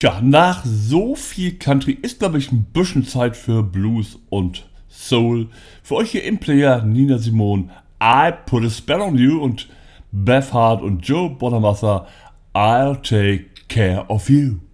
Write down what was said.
Ja, nach so viel Country ist, glaube ich, ein bisschen Zeit für Blues und Soul. Für euch hier im Player Nina Simone, I Put a Spell on You und Beth Hart und Joe Bonamassa, I'll Take Care of You.